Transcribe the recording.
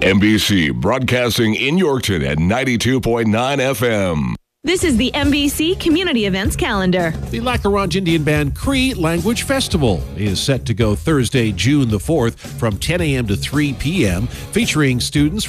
NBC broadcasting in Yorkton at 92.9 FM. This is the NBC Community Events Calendar. The Lac Orange Indian Band Cree Language Festival is set to go Thursday, June the 4th from 10 a.m. to 3 p.m., featuring students